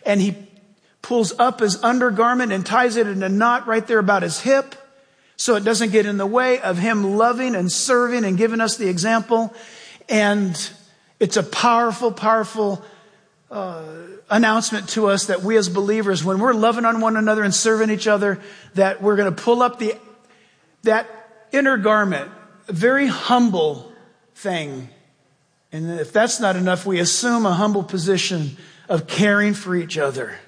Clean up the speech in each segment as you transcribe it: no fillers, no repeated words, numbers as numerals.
and he pulls up his undergarment and ties it in a knot right there about his hip so it doesn't get in the way of him loving and serving and giving us the example. And it's a powerful, powerful announcement to us that we as believers, when we're loving on one another and serving each other, that we're going to pull up that inner garment, a very humble thing. And if that's not enough, we assume a humble position of caring for each other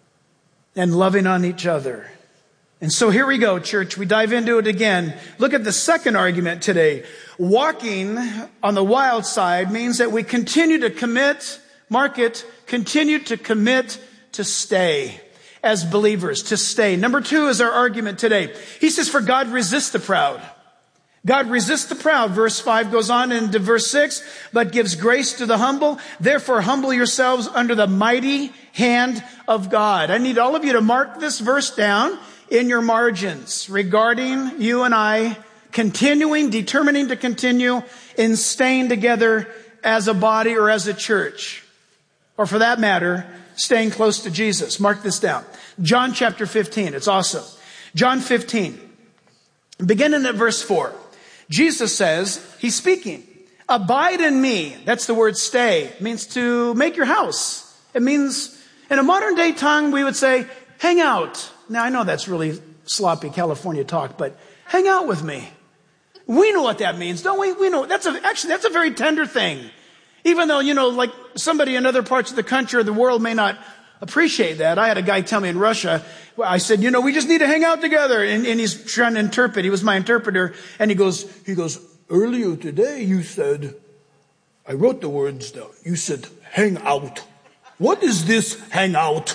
and loving on each other. And so here we go, church. We dive into it again. Look at the second argument today. Walking on the wild side means that we continue to commit, continue to commit to stay as believers, to stay. Number 2 is our argument today. He says, for God resists the proud. God resists the proud. Verse 5 goes on into verse 6, but gives grace to the humble. Therefore, humble yourselves under the mighty hand of God. I need all of you to mark this verse down in your margins regarding you and I determining to continue in staying together as a body or as a church. Or for that matter, staying close to Jesus. Mark this down. John chapter 15. It's awesome. John 15. Beginning at verse 4. Jesus says, he's speaking, abide in me. That's the word stay. It means to make your house. It means, in a modern day tongue, we would say, hang out. Now, I know that's really sloppy California talk, but hang out with me. We know what that means, don't we? We know that's a very tender thing. Even though, like somebody in other parts of the country or the world may not appreciate that. I had a guy tell me in Russia, I said, we just need to hang out together. And he's trying to interpret. He was my interpreter. And he goes, earlier today you said, I wrote the words down. You said, hang out. What is this hang out?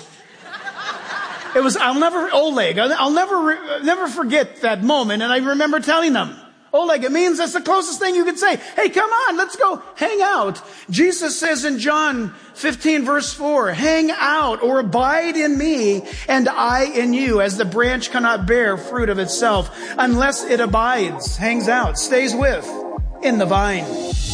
It was, Oleg. I'll never forget that moment. And I remember telling him, Oleg, it means that's the closest thing you can say. Hey, come on, let's go hang out. Jesus says in John 15 verse 4, hang out or abide in me and I in you, as the branch cannot bear fruit of itself unless it abides, hangs out, stays with in the vine.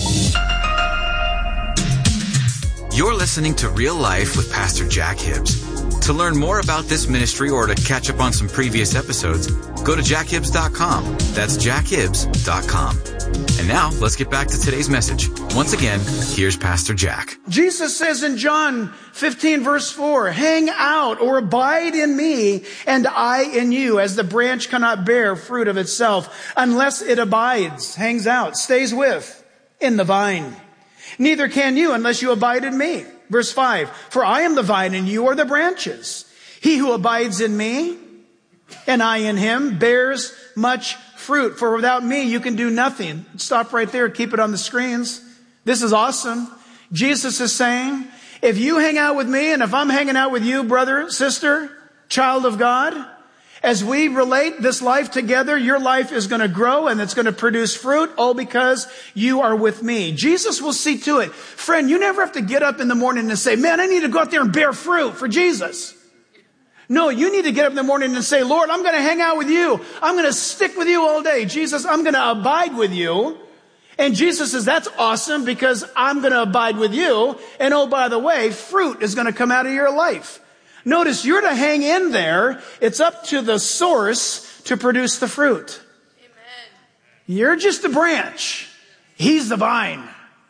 You're listening to Real Life with Pastor Jack Hibbs. To learn more about this ministry or to catch up on some previous episodes, go to jackhibbs.com. That's jackhibbs.com. And now, let's get back to today's message. Once again, here's Pastor Jack. Jesus says in John 15 verse 4, hang out or abide in me and I in you, as the branch cannot bear fruit of itself unless it abides, hangs out, stays with in the vine. Neither can you unless you abide in me. Verse 5, for I am the vine and you are the branches. He who abides in me and I in him bears much fruit. For without me, you can do nothing. Stop right there. Keep it on the screens. This is awesome. Jesus is saying, if you hang out with me and if I'm hanging out with you, brother, sister, child of God, as we relate this life together, your life is going to grow and it's going to produce fruit, all because you are with me. Jesus will see to it. Friend, you never have to get up in the morning and say, man, I need to go out there and bear fruit for Jesus. No, you need to get up in the morning and say, Lord, I'm going to hang out with you. I'm going to stick with you all day. Jesus, I'm going to abide with you. And Jesus says, that's awesome because I'm going to abide with you. And oh, by the way, fruit is going to come out of your life. Notice you're to hang in there. It's up to the source to produce the fruit. Amen. You're just a branch. He's the vine.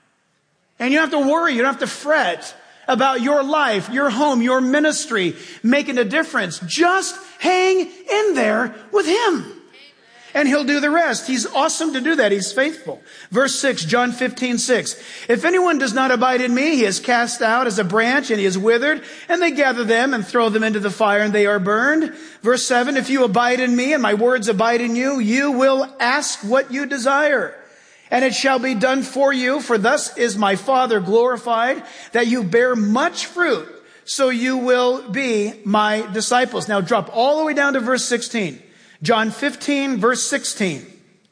And you don't have to worry. You don't have to fret about your life, your home, your ministry making a difference. Just hang in there with him. And he'll do the rest. He's awesome to do that. He's faithful. Verse 6, John 15:6. If anyone does not abide in me, he is cast out as a branch and he is withered, and they gather them and throw them into the fire and they are burned. Verse 7, if you abide in me and my words abide in you, you will ask what you desire, and it shall be done for you. For thus is my Father glorified, that you bear much fruit, so you will be my disciples. Now drop all the way down to verse 16. John 15, verse 16.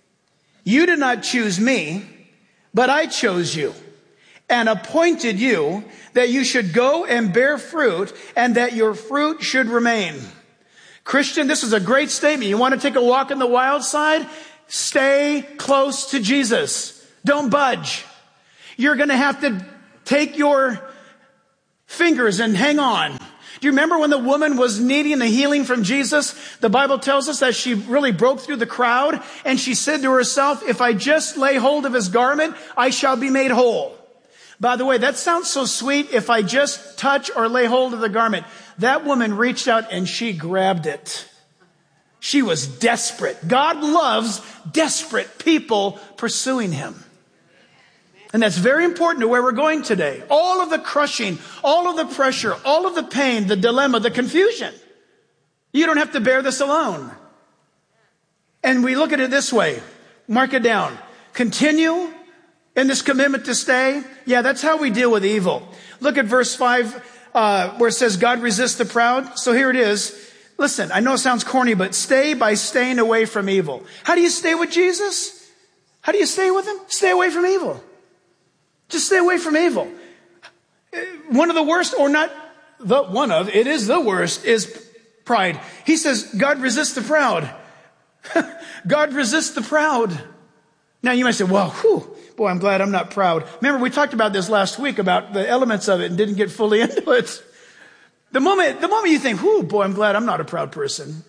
You did not choose me, but I chose you and appointed you that you should go and bear fruit and that your fruit should remain. Christian, this is a great statement. You want to take a walk in the wild side? Stay close to Jesus. Don't budge. You're going to have to take your fingers and hang on. Do you remember when the woman was needing the healing from Jesus? The Bible tells us that she really broke through the crowd and she said to herself, if I just lay hold of his garment, I shall be made whole. By the way, that sounds so sweet. If I just touch or lay hold of the garment. That woman reached out and she grabbed it. She was desperate. God loves desperate people pursuing him. And that's very important to where we're going today. All of the crushing, all of the pressure, all of the pain, the dilemma, the confusion. You don't have to bear this alone. And we look at it this way. Mark it down. Continue in this commitment to stay. Yeah, that's how we deal with evil. Look at verse 5 where it says God resists the proud. So here it is. Listen, I know it sounds corny, but stay by staying away from evil. How do you stay with Jesus? How do you stay with him? Stay away from evil. Just stay away from evil. One of the worst, or not the one of, it is the worst, is pride. He says, God resists the proud. God resists the proud. Now you might say, well, boy, I'm glad I'm not proud. Remember, we talked about this last week about the elements of it and didn't get fully into it. The moment you think, boy, I'm glad I'm not a proud person.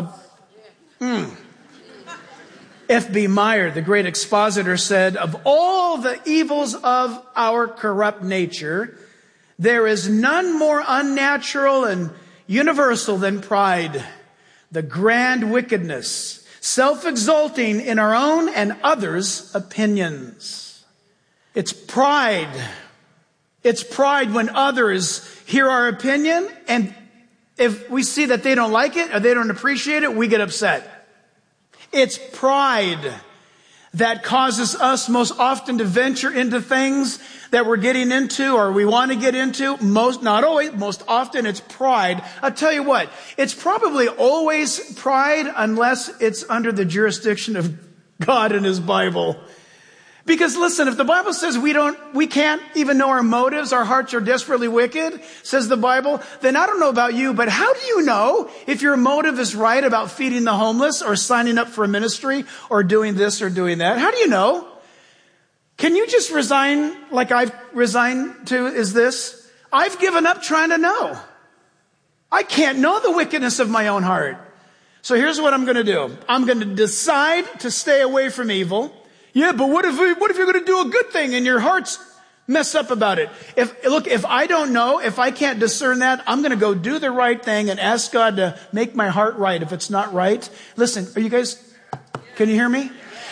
F.B. Meyer, the great expositor, said, of all the evils of our corrupt nature, there is none more unnatural and universal than pride, the grand wickedness, self-exalting in our own and others' opinions. It's pride. It's pride when others hear our opinion, and if we see that they don't like it or they don't appreciate it, we get upset. It's pride that causes us most often to venture into things that we're getting into or we want to get into. Not always, most often it's pride. I'll tell you what, it's probably always pride unless it's under the jurisdiction of God and his Bible. Because listen, if the Bible says we can't even know our motives, our hearts are desperately wicked, says the Bible, then I don't know about you, but how do you know if your motive is right about feeding the homeless or signing up for a ministry or doing this or doing that? How do you know? Can you just resign like I've resigned to is this? I've given up trying to know. I can't know the wickedness of my own heart. So here's what I'm going to do. I'm going to decide to stay away from evil. Yeah, but what if you're going to do a good thing and your heart's mess up about it? If I don't know, if I can't discern that, I'm going to go do the right thing and ask God to make my heart right. If it's not right, listen, are you guys, can you hear me?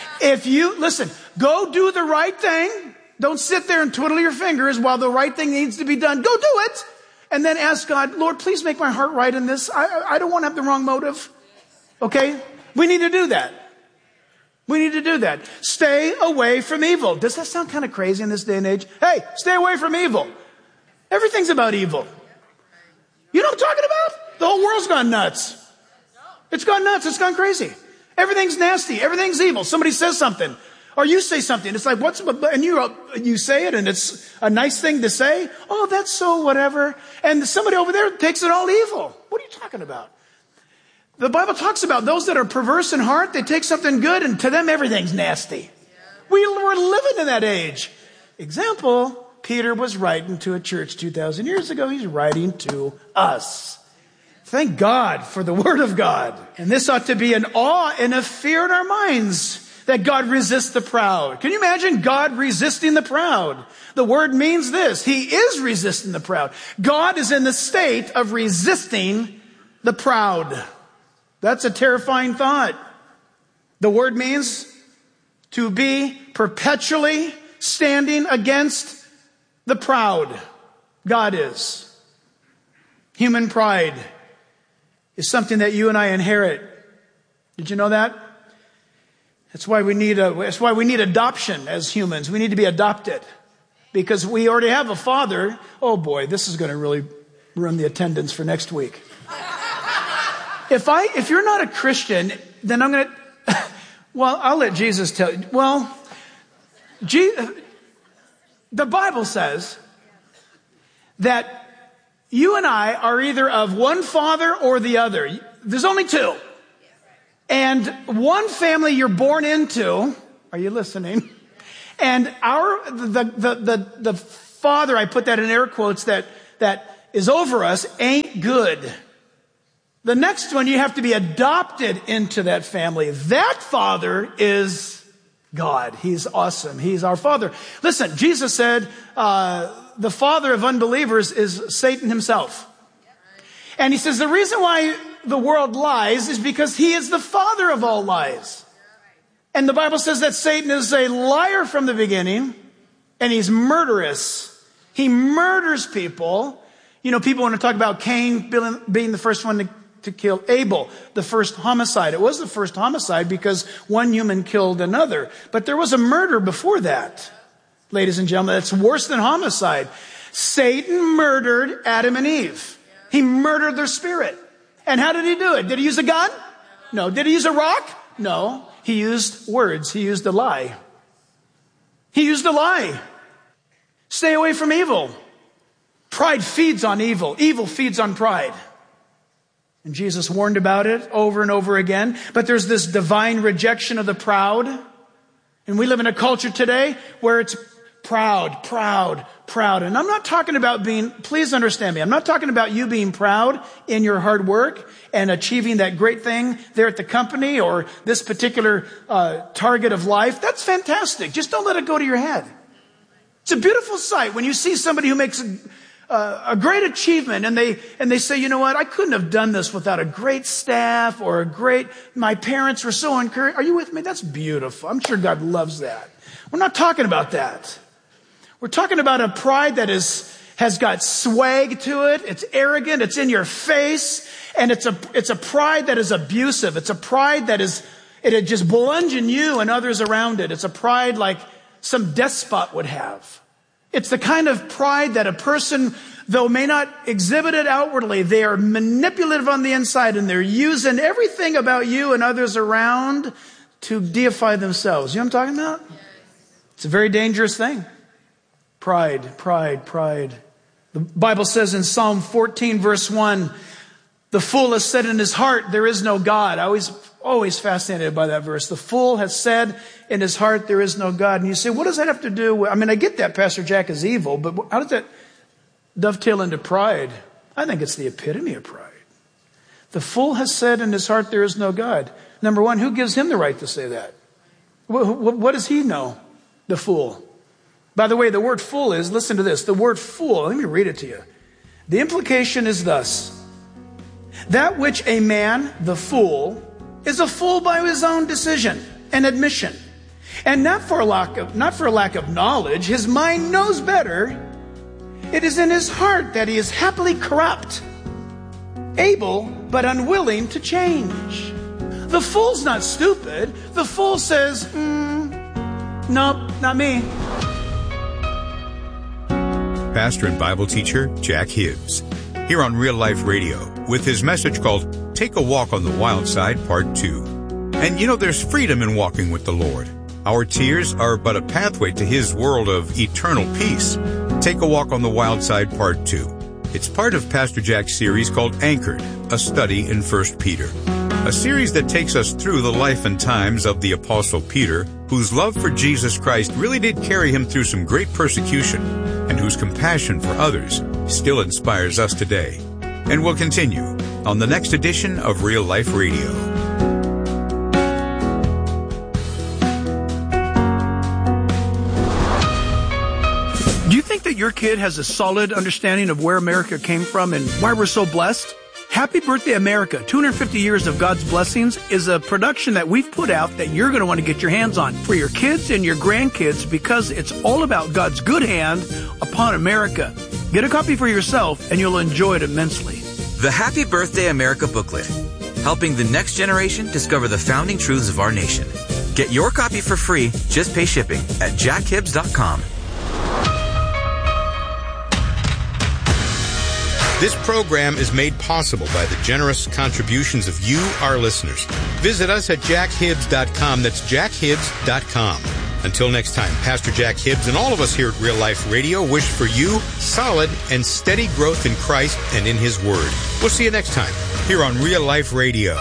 Go do the right thing. Don't sit there and twiddle your fingers while the right thing needs to be done. Go do it. And then ask God, Lord, please make my heart right in this. I don't want to have the wrong motive. Okay? We need to do that. We need to do that. Stay away from evil. Does that sound kind of crazy in this day and age? Hey, stay away from evil. Everything's about evil. You know what I'm talking about? The whole world's gone nuts. It's gone nuts. It's gone crazy. Everything's nasty. Everything's evil. Somebody says something. Or you say something. It's like, and you say it and it's a nice thing to say. Oh, that's so whatever. And somebody over there takes it all evil. What are you talking about? The Bible talks about those that are perverse in heart. They take something good and to them everything's nasty. We're living in that age. Example, Peter was writing to a church 2,000 years ago. He's writing to us. Thank God for the Word of God. And this ought to be an awe and a fear in our minds that God resists the proud. Can you imagine God resisting the proud? The word means this. He is resisting the proud. God is in the state of resisting the proud. That's a terrifying thought. The word means to be perpetually standing against the proud. God is. Human pride is something that you and I inherit. Did you know that? That's why we need adoption as humans. We need to be adopted because we already have a father. Oh boy, this is going to really ruin the attendance for next week. If you're not a Christian, then I'm going to, I'll let Jesus tell you. The Bible says that you and I are either of one father or the other. There's only two. And one family you're born into, are you listening? And the father, I put that in air quotes, that is over us ain't good. The next one, you have to be adopted into that family. That Father is God. He's awesome. He's our Father. Listen, Jesus said, the father of unbelievers is Satan himself. And he says the reason why the world lies is because he is the father of all lies. And the Bible says that Satan is a liar from the beginning, and he's murderous. He murders people. You know, people want to talk about Cain being the first one to kill Abel, the first homicide. It was the first homicide because one human killed another. But there was a murder before that, ladies and gentlemen. That's worse than homicide. Satan murdered Adam and Eve. He murdered their spirit. And how did he do it? Did he use a gun? No. Did he use a rock? No. He used words. He used a lie. He used a lie. Stay away from evil. Pride feeds on evil. Evil feeds on pride. And Jesus warned about it over and over again. But there's this divine rejection of the proud. And we live in a culture today where it's proud, proud, proud. And I'm not talking about please understand me, I'm not talking about you being proud in your hard work and achieving that great thing there at the company or this particular target of life. That's fantastic. Just don't let it go to your head. It's a beautiful sight when you see somebody who makes a great achievement and they say, you know what, I couldn't have done this without a great staff or my parents were so encouraged. Are you with me? That's beautiful. I'm sure God loves that. We're not talking about that. We're talking about a pride that has got swag to it. It's arrogant. It's in your face. And it's a pride that is abusive. It's a pride that it just bludgeon you and others around it. It's a pride like some despot would have. It's the kind of pride that a person, though may not exhibit it outwardly, they are manipulative on the inside and they're using everything about you and others around to deify themselves. You know what I'm talking about? It's a very dangerous thing. Pride, pride, pride. The Bible says in Psalm 14, verse 1, the fool has said in his heart, there is no God. I was always fascinated by that verse. The fool has said in his heart, there is no God. And you say, what does that have to do with, I get that Pastor Jack is evil, but how does that dovetail into pride? I think it's the epitome of pride. The fool has said in his heart, there is no God. Number one, who gives him the right to say that? What does he know? The fool. By the way, the word fool is, listen to this, the word fool, let me read it to you. The implication is thus, that which a man, the fool, is a fool by his own decision and admission. And not for a lack of knowledge, his mind knows better. It is in his heart that he is happily corrupt, able but unwilling to change. The fool's not stupid. The fool says, nope, not me. Pastor and Bible teacher Jack Hibbs, here on Real Life Radio, with his message called Take a Walk on the Wild Side, Part 2. And you know, there's freedom in walking with the Lord. Our tears are but a pathway to His world of eternal peace. Take a Walk on the Wild Side, Part 2. It's part of Pastor Jack's series called Anchored, a study in 1 Peter. A series that takes us through the life and times of the Apostle Peter, whose love for Jesus Christ really did carry him through some great persecution, and whose compassion for others still inspires us today. And we'll continue on the next edition of Real Life Radio. Do you think that your kid has a solid understanding of where America came from and why we're so blessed? Happy Birthday America, 250 Years of God's Blessings is a production that we've put out that you're going to want to get your hands on for your kids and your grandkids because it's all about God's good hand upon America. Get a copy for yourself and you'll enjoy it immensely. The Happy Birthday America booklet, helping the next generation discover the founding truths of our nation. Get your copy for free, just pay shipping at jackhibbs.com. This program is made possible by the generous contributions of you, our listeners. Visit us at jackhibbs.com. That's jackhibbs.com. Until next time, Pastor Jack Hibbs and all of us here at Real Life Radio wish for you solid and steady growth in Christ and in His Word. We'll see you next time here on Real Life Radio.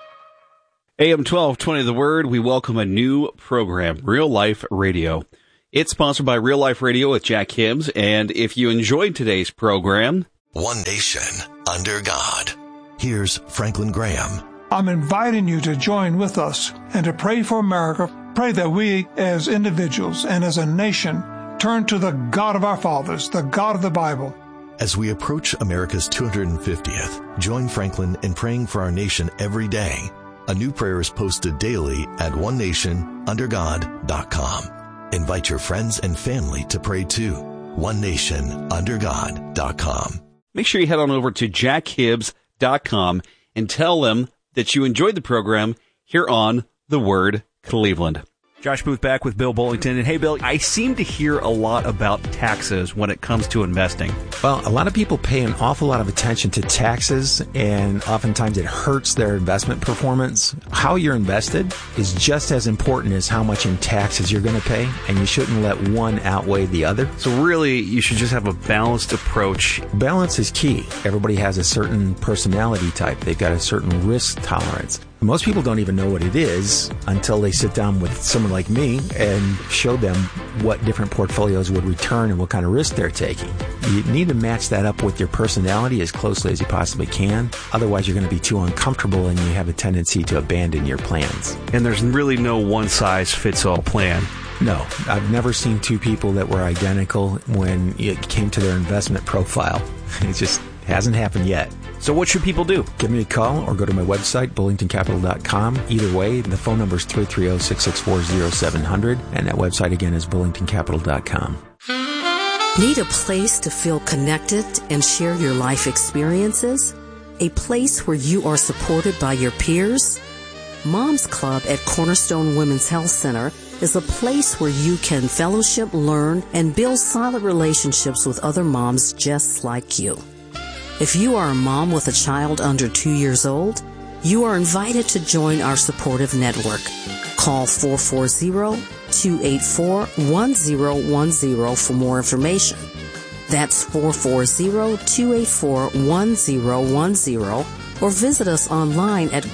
AM 1220 The Word, we welcome a new program, Real Life Radio. It's sponsored by Real Life Radio with Jack Hibbs, and if you enjoyed today's program... One nation under God. Here's Franklin Graham. I'm inviting you to join with us and to pray for America. Pray that we as individuals and as a nation turn to the God of our fathers, the God of the Bible. As we approach America's 250th, join Franklin in praying for our nation every day. A new prayer is posted daily at onenationundergod.com. Invite your friends and family to pray too. onenationundergod.com. Make sure you head on over to jackhibbs.com and tell them that you enjoyed the program here on The Word Cleveland. Josh Booth back with Bill Bullington. And hey, Bill, I seem to hear a lot about taxes when it comes to investing. Well, a lot of people pay an awful lot of attention to taxes, and oftentimes it hurts their investment performance. How you're invested is just as important as how much in taxes you're going to pay, and you shouldn't let one outweigh the other. So really, you should just have a balanced approach. Balance is key. Everybody has a certain personality type. They've got a certain risk tolerance. Most people don't even know what it is until they sit down with someone like me and show them what different portfolios would return and what kind of risk they're taking. You need to match that up with your personality as closely as you possibly can. Otherwise, you're going to be too uncomfortable and you have a tendency to abandon your plans. And there's really no one-size-fits-all plan. No, I've never seen two people that were identical when it came to their investment profile. It just hasn't happened yet. So what should people do? Give me a call or go to my website, bullingtoncapital.com. Either way, the phone number is 330-664-0700, and that website again is bullingtoncapital.com. Need a place to feel connected and share your life experiences? A place where you are supported by your peers? Mom's Club at Cornerstone Women's Health Center is a place where you can fellowship, learn, and build solid relationships with other moms just like you. If you are a mom with a child under 2 years old, you are invited to join our supportive network. Call 440-284-1010 for more information. That's 440-284-1010, or visit us online at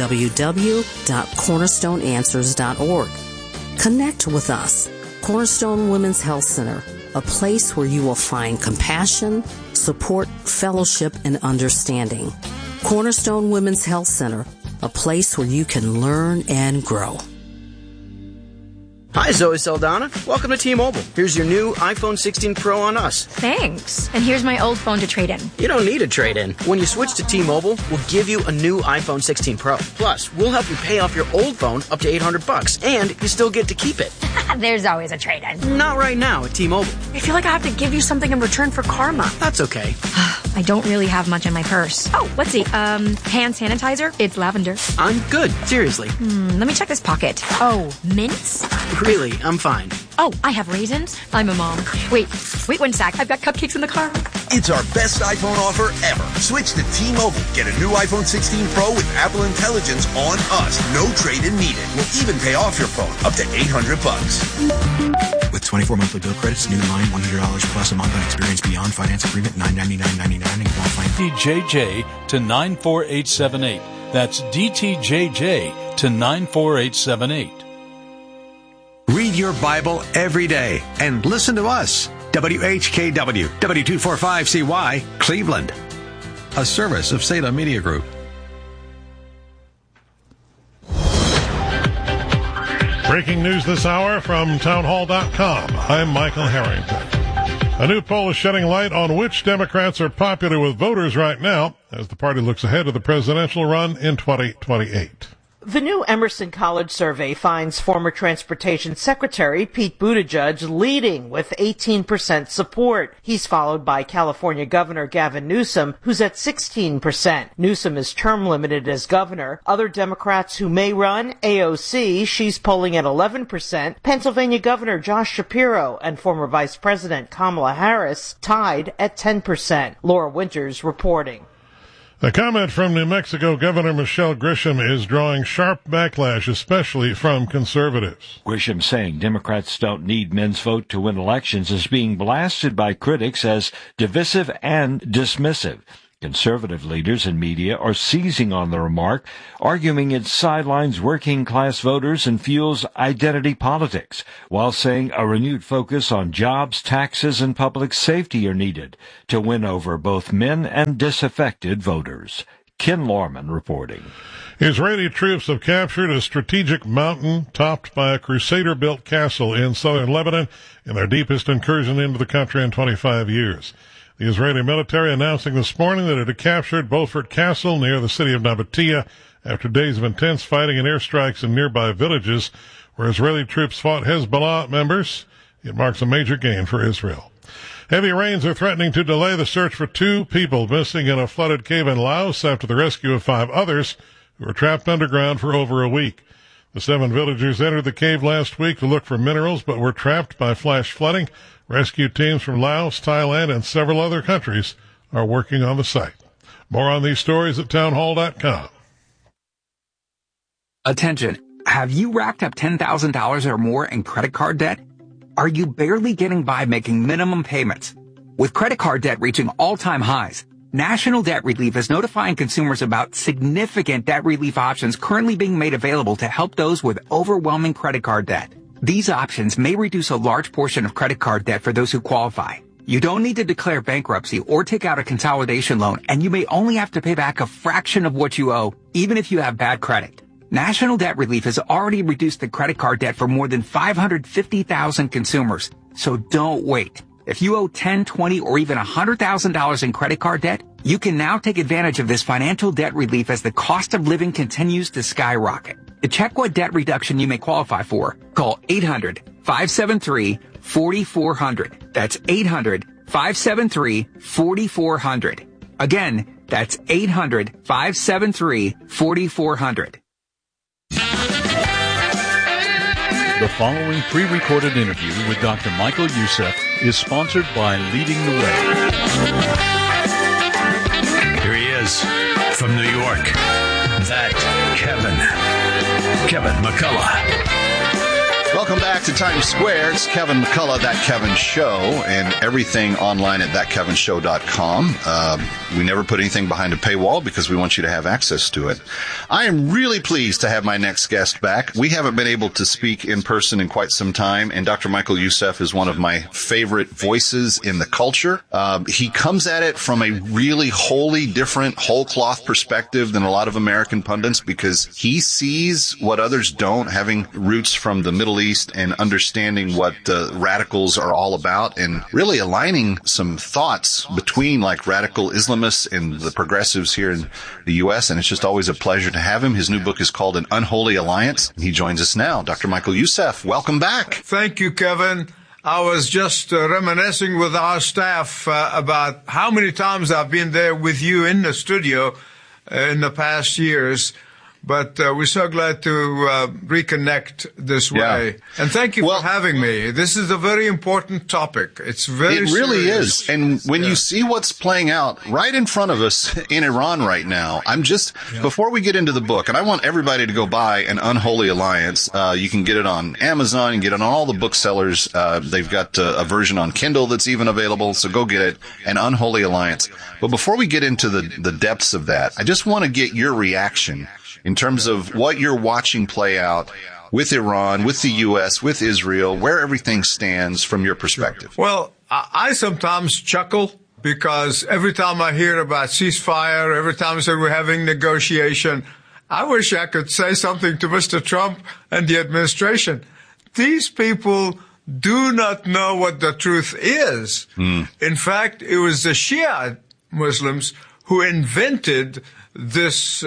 www.cornerstoneanswers.org. Connect with us. Cornerstone Women's Health Center, a place where you will find compassion, support, fellowship, and understanding. Cornerstone Women's Health Center, a place where you can learn and grow. Hi, Zoe Saldana. Welcome to T-Mobile. Here's your new iPhone 16 Pro on us. Thanks. And here's my old phone to trade in. You don't need a trade-in. When you switch to T-Mobile, we'll give you a new iPhone 16 Pro. Plus, we'll help you pay off your old phone up to $800, and you still get to keep it. There's always a trade-in. Not right now at T-Mobile. I feel like I have to give you something in return for karma. That's okay. I don't really have much in my purse. Oh, let's see. Hand sanitizer. It's lavender. I'm good. Seriously. Let me check this pocket. Oh, mints? Really, I'm fine. Oh, I have raisins. I'm a mom. Wait 1 sec. I've got cupcakes in the car. It's our best iPhone offer ever. Switch to T-Mobile. Get a new iPhone 16 Pro with Apple Intelligence on us. No trade-in needed. We'll even pay off your phone up to $800. With 24 monthly bill credits, new line, $100 plus a month on experience beyond finance agreement, $999.99 and qualifying. DTJJ to 94878. That's DTJJ to 94878. Read your Bible every day and listen to us. WHKW, W245CY, Cleveland. A service of Salem Media Group. Breaking news this hour from townhall.com. I'm Michael Harrington. A new poll is shedding light on which Democrats are popular with voters right now as the party looks ahead of the presidential run in 2028. The new Emerson College survey finds former Transportation Secretary Pete Buttigieg leading with 18% support. He's followed by California Governor Gavin Newsom, who's at 16%. Newsom is term limited as governor. Other Democrats who may run, AOC, she's polling at 11%. Pennsylvania Governor Josh Shapiro and former Vice President Kamala Harris tied at 10%. Laura Winters reporting. A comment from New Mexico Governor Michelle Grisham is drawing sharp backlash, especially from conservatives. Grisham saying Democrats don't need men's vote to win elections is being blasted by critics as divisive and dismissive. Conservative leaders and media are seizing on the remark, arguing it sidelines working-class voters and fuels identity politics, while saying a renewed focus on jobs, taxes, and public safety are needed to win over both men and disaffected voters. Ken Lorman reporting. Israeli troops have captured a strategic mountain topped by a Crusader-built castle in southern Lebanon in their deepest incursion into the country in 25 years. The Israeli military announcing this morning that it had captured Beaufort Castle near the city of Nabatea after days of intense fighting and airstrikes in nearby villages where Israeli troops fought Hezbollah members. It marks a major gain for Israel. Heavy rains are threatening to delay the search for 2 people missing in a flooded cave in Laos after the rescue of 5 others who were trapped underground for over a week. The 7 villagers entered the cave last week to look for minerals but were trapped by flash flooding. Rescue teams from Laos, Thailand, and several other countries are working on the site. More on these stories at townhall.com. Attention. Have you racked up $10,000 or more in credit card debt? Are you barely getting by making minimum payments? With credit card debt reaching all-time highs, National Debt Relief is notifying consumers about significant debt relief options currently being made available to help those with overwhelming credit card debt. These options may reduce a large portion of credit card debt for those who qualify. You don't need to declare bankruptcy or take out a consolidation loan, and you may only have to pay back a fraction of what you owe, even if you have bad credit. National Debt Relief has already reduced the credit card debt for more than 550,000 consumers, so don't wait. If you owe $10, $20, or even $100,000 in credit card debt, you can now take advantage of this financial debt relief as the cost of living continues to skyrocket. To check what debt reduction you may qualify for, call 800-573-4400. That's 800-573-4400. Again, that's 800-573-4400. The following pre-recorded interview with Dr. Michael Youssef is sponsored by Leading the Way. Here he is from New York. That Kevin McCullough. Welcome back to Times Square. It's Kevin McCullough, That Kevin Show, and everything online at thatkevinshow.com. We never put anything behind a paywall because we want you to have access to it. I am really pleased to have my next guest back. We haven't been able to speak in person in quite some time, and Dr. Michael Youssef is one of my favorite voices in the culture. He comes at it from a really wholly different, whole cloth perspective than a lot of American pundits because he sees what others don't, having roots from the Middle East and understanding what radicals are all about and really aligning some thoughts between like radical Islamists and the progressives here in the U.S. And it's just always a pleasure to have him. His new book is called An Unholy Alliance. And he joins us now. Dr. Michael Youssef, welcome back. Thank you, Kevin. I was just reminiscing with our staff about how many times I've been there with you in the studio in the past years. But we're so glad to reconnect this way. And thank you for having me. This is a very important topic. It really is. And when you see what's playing out right in front of us in Iran right now, before we get into the book, and I want everybody to go buy An Unholy Alliance. You can get it on Amazon and get it on all the booksellers. They've got a version on Kindle that's even available. So go get it. An Unholy Alliance. But before we get into the depths of that, I just want to get your reaction in terms of what you're watching play out with Iran, with the U.S., with Israel, where everything stands from your perspective. Well, I sometimes chuckle because every time I hear about ceasefire, every time I say we're having negotiation, I wish I could say something to Mr. Trump and the administration. These people do not know what the truth is. In fact, it was the Shia Muslims who invented this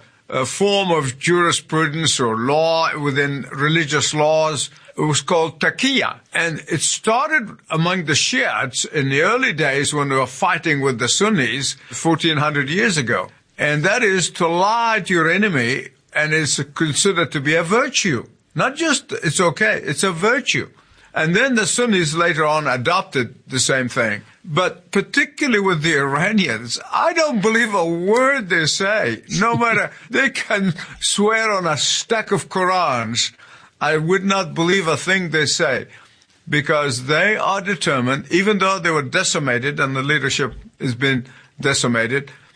a form of jurisprudence or law within religious laws. It was called taqiyya. And it started among the Shiites in the early days when they were fighting with the Sunnis 1,400 years ago. And that is to lie to your enemy, and it's considered to be a virtue. Not just it's okay, it's a virtue. And then the Sunnis later on adopted the same thing. But particularly with the Iranians, I don't believe a word they say. No matter, they can swear on a stack of Qurans. I would not believe a thing they say because they are determined, even though they were decimated and the leadership has been decimated,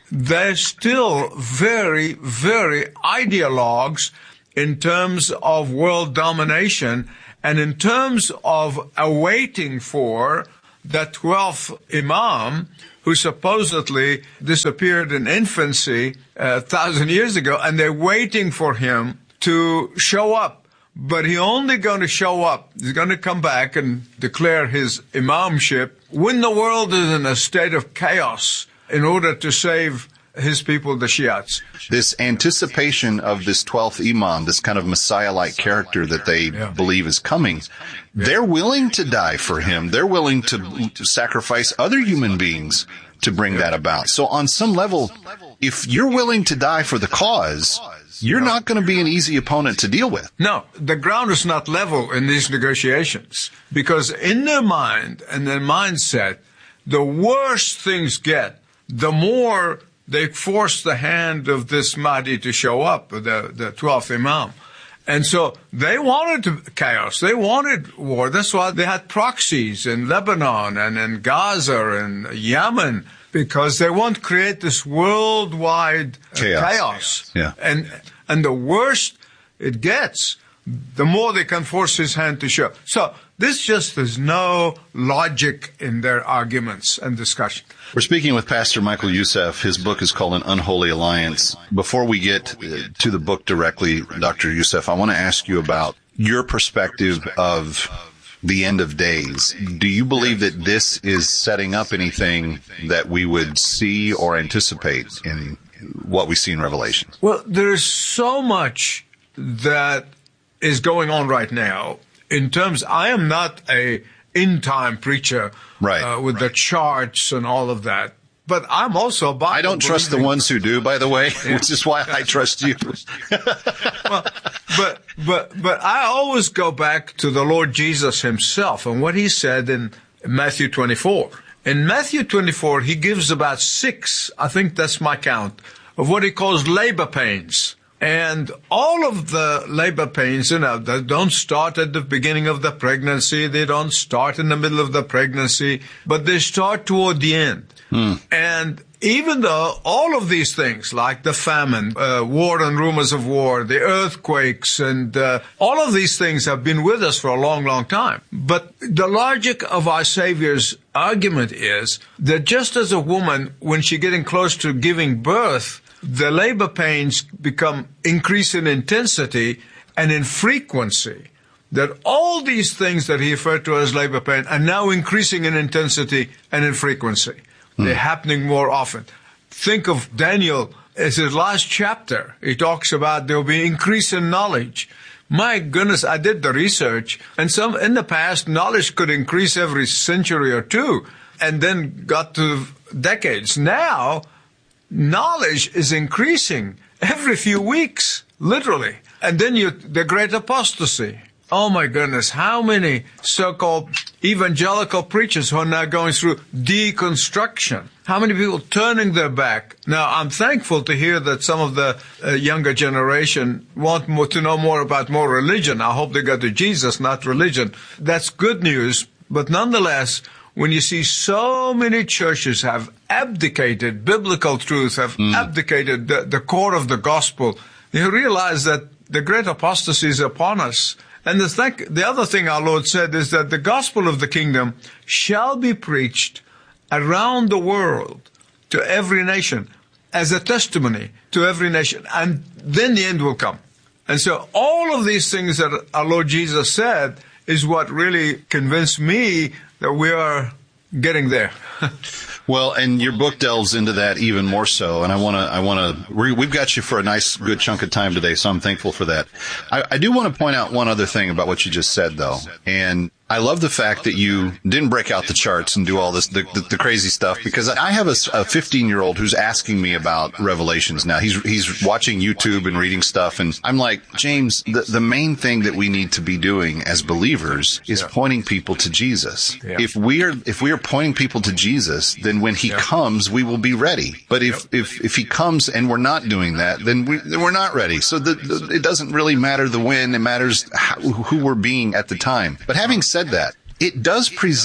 they're still very, very ideologues in terms of world domination and in terms of awaiting for the 12th Imam, who supposedly disappeared in infancy 1,000 years ago, and they're waiting for him to show up. But he's only going to show up. He's going to come back and declare his imamship when the world is in a state of chaos in order to save his people, the Shiites. This anticipation of this 12th Imam, this kind of Messiah-like character that they believe is coming, they're willing to die for him. They're willing to sacrifice other human beings to bring that about. So on some level, if you're willing to die for the cause, you're not going to be an easy opponent to deal with. No, the ground is not level in these negotiations, because in their mind and their mindset, the worse things get, the more they force the hand of this Mahdi to show up, the 12th Imam. And so they wanted chaos. They wanted war. That's why they had proxies in Lebanon and in Gaza and Yemen, because they want to create this worldwide chaos. Yeah. And the worse it gets, the more they can force his hand to show. So this just is no logic in their arguments and discussion. We're speaking with Pastor Michael Youssef. His book is called An Unholy Alliance. Before we get to the book directly, Dr. Youssef, I want to ask you about your perspective of the end of days. Do you believe that this is setting up anything that we would see or anticipate in what we see in Revelation? Well, there's so much that is going on right now in terms, I am not a end-time preacher with the charts and all of that. But I'm also a Bible I don't trust the ones who do, by the way, which is why I trust you. Well, but I always go back to the Lord Jesus himself and what he said in Matthew 24. In Matthew 24, he gives about 6, I think that's my count, of what he calls labor pains. And all of the labor pains, they don't start at the beginning of the pregnancy. They don't start in the middle of the pregnancy, but they start toward the end. And even though all of these things, like the famine, war and rumors of war, the earthquakes, and all of these things have been with us for a long, long time. But the logic of our Savior's argument is that just as a woman, when she's getting close to giving birth, the labor pains increase in intensity and in frequency, that all these things that he referred to as labor pain are now increasing in intensity and in frequency. They're happening more often. Think of Daniel as his last chapter. He talks about there will be increase in knowledge. My goodness, I did the research, and in the past, knowledge could increase every century or two, and then got to decades. Now, knowledge is increasing every few weeks, literally. And then the great apostasy. Oh my goodness, how many so-called evangelical preachers who are now going through deconstruction? How many people turning their back? Now, I'm thankful to hear that some of the younger generation want to know more about more religion. I hope they go to Jesus, not religion. That's good news. But nonetheless, when you see so many churches have abdicated biblical truth, have abdicated the core of the gospel, you realize that the great apostasy is upon us. And the other thing our Lord said is that the gospel of the kingdom shall be preached around the world to every nation as a testimony to every nation. And then the end will come. And so all of these things that our Lord Jesus said is what really convinced me that we are getting there. Well, and your book delves into that even more so, and we've got you for a nice, good chunk of time today, so I'm thankful for that. I do want to point out one other thing about what you just said, though, and I love the fact that you didn't break out the charts and do all this, the crazy stuff, because I have a 15-year-old who's asking me about Revelations now. He's watching YouTube and reading stuff, and I'm like, James, the main thing that we need to be doing as believers is pointing people to Jesus. Yeah. If we are pointing people to Jesus, then when he comes, we will be ready. But if he comes and we're not doing that, then we're not ready. So it doesn't really matter the when, it matters who we're being at the time. But having said that, it does present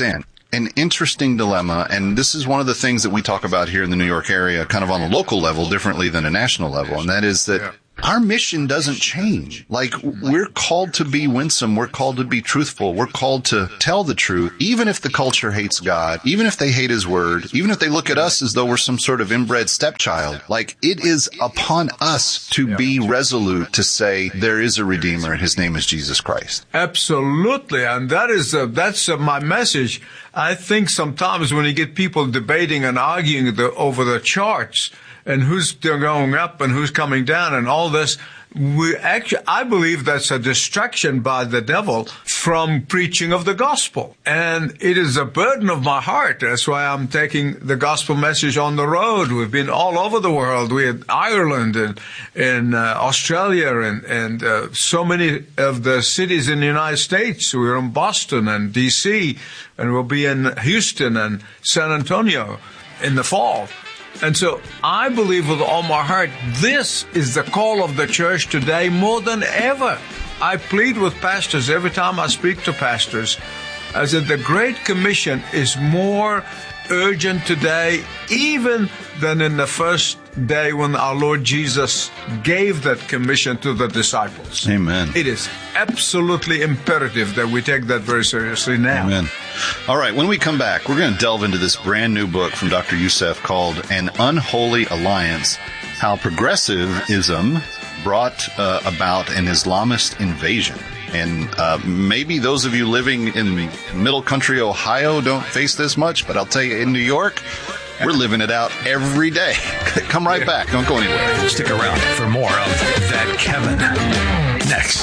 an interesting dilemma, and this is one of the things that we talk about here in the New York area, kind of on a local level, differently than a national level, and that is that our mission doesn't change. Like, we're called to be winsome. We're called to be truthful. We're called to tell the truth, even if the culture hates God, even if they hate His word, even if they look at us as though we're some sort of inbred stepchild. Like, it is upon us to be resolute to say there is a Redeemer and His name is Jesus Christ. Absolutely. And that's my message. I think sometimes when you get people debating and arguing over the charts, and who's going up and who's coming down and all this, I believe that's a distraction by the devil from preaching of the gospel. And it is a burden of my heart. That's why I'm taking the gospel message on the road. We've been all over the world. We had Ireland and Australia and so many of the cities in the United States. We were in Boston and D.C. and we'll be in Houston and San Antonio in the fall. And so I believe with all my heart, this is the call of the church today more than ever. I plead with pastors every time I speak to pastors. I said the Great Commission is more urgent today even than in the first day when our Lord Jesus gave that commission to the disciples. Amen. It is absolutely imperative that we take that very seriously now. Amen. All right, when we come back, we're going to delve into this brand new book from Dr. Youssef called An Unholy Alliance, How Progressivism Brought About an Islamist Invasion. And maybe those of you living in middle country Ohio don't face this much, but I'll tell you, in New York, we're living it out every day. Come right back. Don't go anywhere. Stick around for more of That Kevin next.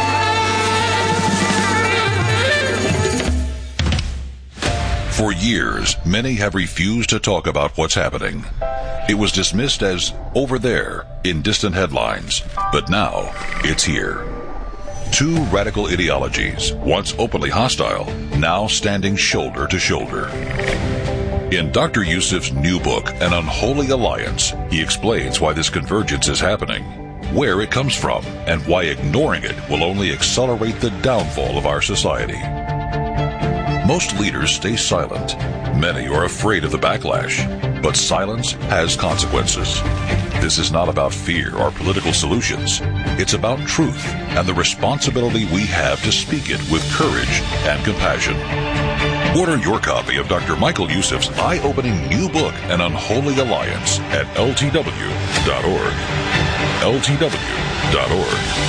For years, many have refused to talk about what's happening. It was dismissed as over there in distant headlines, but now it's here. Two radical ideologies, once openly hostile, now standing shoulder to shoulder. In Dr. Youssef's new book, An Unholy Alliance, he explains why this convergence is happening, where it comes from, and why ignoring it will only accelerate the downfall of our society. Most leaders stay silent. Many are afraid of the backlash, but silence has consequences. This is not about fear or political solutions. It's about truth and the responsibility we have to speak it with courage and compassion. Order your copy of Dr. Michael Youssef's eye-opening new book, An Unholy Alliance, at ltw.org. ltw.org.